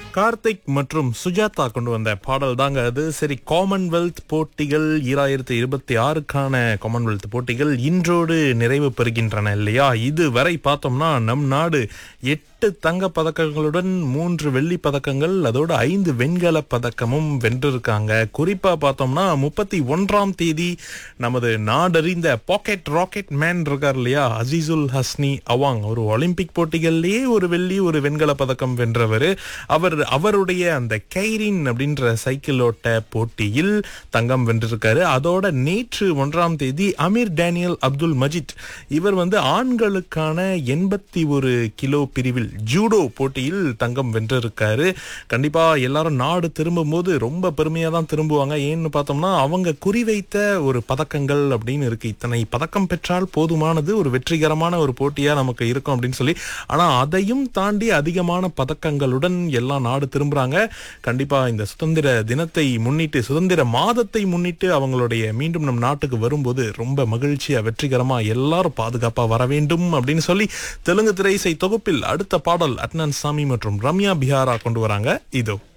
கார்த்திக் மற்றும் சுஜாதா கொண்டு வந்த பாடல் தாங்க அது. சரி, காமன்வெல்த் போட்டிகள் 2026க்கான காமன்வெல்த் போட்டிகள் இன்றோடு நிறைவு பெறுகின்றன இல்லையா? இதுவரை பார்த்தோம்னா நம் நாடு 8 தங்க பதக்கங்களுடன் 3 வெள்ளி பதக்கங்கள், அதோட 5 வெண்கல பதக்கமும் வென்றிருக்காங்க. குறிப்பா பார்த்தோம்னா 31ஆம் தேதி நமது நாடறிந்த பாக்கெட் ராக்கெட் மேன் இருக்கார் இல்லையா, அசீசுல் ஹஸ்னி அவாங், ஒரு ஒலிம்பிக் போட்டிகள்லயே ஒரு வெள்ளி ஒரு வெண்கல பதக்கம் வென்றவர். அவருடைய அந்த கைரின் அப்படின்ற சைக்கிள் ஓட்ட போட்டியில் தங்கம் வென்றிருக்காரு. அதோட நேற்று 1ஆம் தேதி அமீர் டேனியல் அப்துல் மஜித், இவர் ஆண்களுக்கான 81 கிலோ பிரிவில் ஜூடோ போட்டியில் தங்கம் வென்றிருக்காரு. கண்டிப்பா எல்லாரும் நாடு திரும்பும் போது ரொம்ப பெருமையா தான் திரும்புவாங்க. ஏன்னு பார்த்தோம்னா அவங்க குறிவைத்த ஒரு பதக்கங்கள் அப்படின்னு இருக்கு. இத்தனை பதக்கம் பெற்றால் போதுமானது, ஒரு வெற்றிகரமான ஒரு போட்டியா நமக்கு இருக்கும் அப்படின்னு சொல்லி. ஆனா அதையும் தாண்டி அதிகமான பதக்கங்களுடன் எல்லாம் நாடு திரும்புறாங்க. கண்டிப்பா இந்த சுதந்திர தினத்தை முன்னிட்டு, சுதந்திர மாதத்தை முன்னிட்டு அவங்களுடைய மீண்டும் நம் நாட்டுக்கு வரும்போது ரொம்ப மகிழ்ச்சியா வெற்றிகரமா எல்லாரும் பாதுகாப்பா வர வேண்டும் அப்படின்னு சொல்லி தெலுங்கு திரை இசை தொகுப்பில் அடுத்த பாடல் அட்னான் சாமி மற்றும் ரம்யா பிஹாரா கொண்டு வராங்க. இதோ